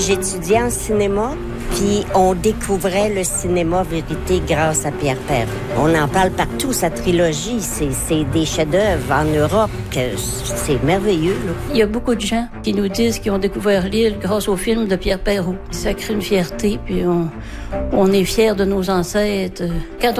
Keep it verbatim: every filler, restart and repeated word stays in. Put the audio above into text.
j'étudiais en cinéma, puis on découvrait le cinéma vérité grâce à Pierre Perrault. On en parle partout, sa trilogie, c'est, c'est des chefs-d'œuvre en Europe, que c'est merveilleux. Là. Il y a beaucoup de gens qui nous disent qu'ils ont découvert l'île grâce au film de Pierre Perrault. Ça crée une fierté, puis on, on est fiers de nos ancêtres. Quand on